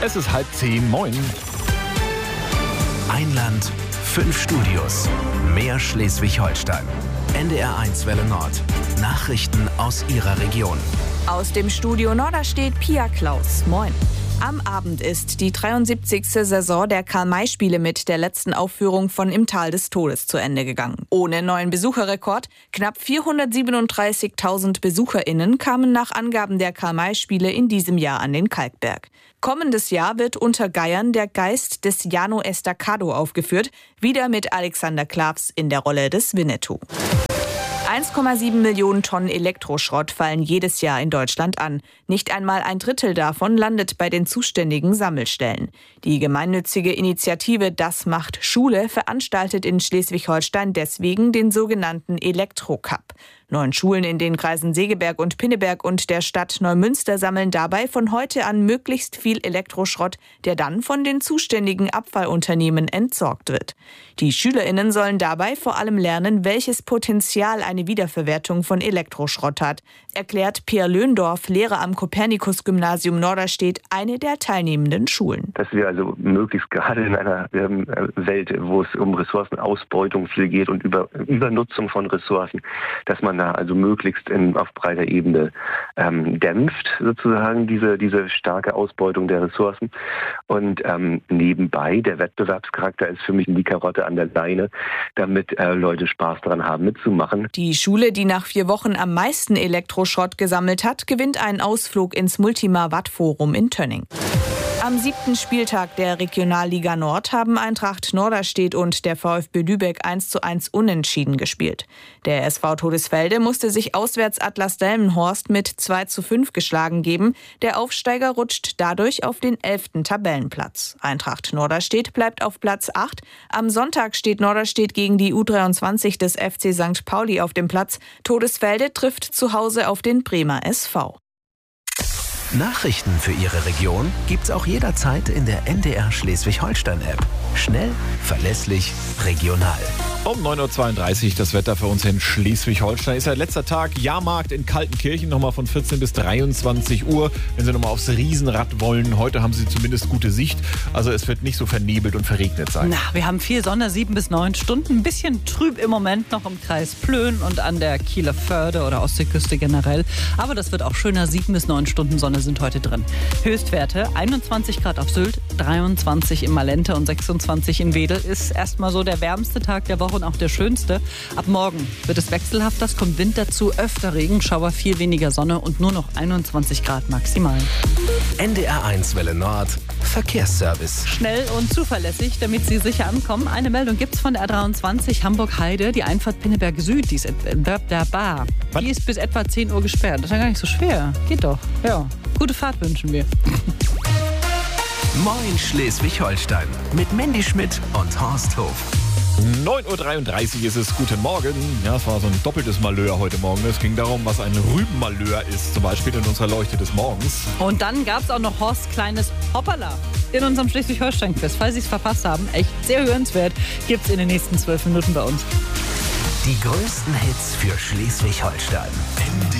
Es ist 9:30. Moin. Ein Land, 5 Studios. Mehr Schleswig-Holstein. NDR1 Welle Nord. Nachrichten aus Ihrer Region. Aus dem Studio Norderstedt Pia Klaus. Moin. Am Abend ist die 73. Saison der Karl-May-Spiele mit der letzten Aufführung von Im Tal des Todes zu Ende gegangen. Ohne neuen Besucherrekord. Knapp 437.000 BesucherInnen kamen nach Angaben der Karl-May-Spiele in diesem Jahr an den Kalkberg. Kommendes Jahr wird unter Geiern der Geist des Jano Estacado aufgeführt, wieder mit Alexander Klavs in der Rolle des Winnetou. 1,7 Millionen Tonnen Elektroschrott fallen jedes Jahr in Deutschland an. Nicht einmal ein Drittel davon landet bei den zuständigen Sammelstellen. Die gemeinnützige Initiative Das macht Schule veranstaltet in Schleswig-Holstein deswegen den sogenannten Elektro-Cup. 9 Schulen in den Kreisen Segeberg und Pinneberg und der Stadt Neumünster sammeln dabei von heute an möglichst viel Elektroschrott, der dann von den zuständigen Abfallunternehmen entsorgt wird. Die SchülerInnen sollen dabei vor allem lernen, welches Potenzial eine Wiederverwertung von Elektroschrott hat, erklärt Pierre Löndorf, Lehrer am Kopernikus-Gymnasium Norderstedt, eine der teilnehmenden Schulen. Dass wir also möglichst gerade in einer Welt, wo es um Ressourcenausbeutung viel geht und Übernutzung von Ressourcen, dass man da also möglichst auf breiter Ebene dämpft, sozusagen diese starke Ausbeutung der Ressourcen. Und nebenbei, der Wettbewerbscharakter ist für mich die Karotte an der Leine, damit Leute Spaß daran haben, mitzumachen. Die Schule, die nach 4 Wochen am meisten Elektroschrott gesammelt hat, gewinnt einen Ausflug ins Multima-Watt-Forum in Tönning. Am 7. Spieltag der Regionalliga Nord haben Eintracht Norderstedt und der VfB Lübeck 1:1 unentschieden gespielt. Der SV Todesfelde musste sich auswärts Atlas Delmenhorst mit 2:5 geschlagen geben. Der Aufsteiger rutscht dadurch auf den 11. Tabellenplatz. Eintracht Norderstedt bleibt auf Platz 8. Am Sonntag steht Norderstedt gegen die U23 des FC St. Pauli auf dem Platz. Todesfelde trifft zu Hause auf den Bremer SV. Nachrichten für Ihre Region gibt's auch jederzeit in der NDR Schleswig-Holstein-App. Schnell, verlässlich, regional. Um 9:32 Uhr das Wetter für uns in Schleswig-Holstein. Ist ja letzter Tag Jahrmarkt in Kaltenkirchen, nochmal von 14 bis 23 Uhr. Wenn Sie nochmal aufs Riesenrad wollen, heute haben Sie zumindest gute Sicht. Also es wird nicht so vernebelt und verregnet sein. Wir haben viel Sonne, 7 bis 9 Stunden. Ein bisschen trüb im Moment noch im Kreis Plön und an der Kieler Förde oder Ostseeküste generell. Aber das wird auch schöner, 7 bis 9 Stunden Sonne sind heute drin. Höchstwerte 21 Grad auf Sylt, 23 in Malente und 26 in Wedel. Ist erstmal so der wärmste Tag der Woche und auch der schönste. Ab morgen wird es wechselhafter, es kommt Wind dazu, öfter Regenschauer, viel weniger Sonne und nur noch 21 Grad maximal. NDR1 Welle Nord, Verkehrsservice. Schnell und zuverlässig, damit Sie sicher ankommen. Eine Meldung gibt es von der A23 Hamburg-Heide, die Einfahrt Pinneberg Süd, die ist Die ist bis etwa 10 Uhr gesperrt. Das ist ja gar nicht so schwer. Geht doch. Ja. Gute Fahrt wünschen wir. Moin Schleswig-Holstein mit Mandy Schmidt und Horst Hof. 9:33 Uhr ist es. Guten Morgen. Ja, es war so ein doppeltes Malheur heute Morgen. Es ging darum, was ein Rübenmalheur ist, zum Beispiel in unserer Leuchte des Morgens. Und dann gab es auch noch Horsts kleines Hoppala in unserem Schleswig-Holstein-Quiz. Falls Sie es verpasst haben, echt sehr hörenswert, gibt es in den nächsten 12 Minuten bei uns. Die größten Hits für Schleswig-Holstein.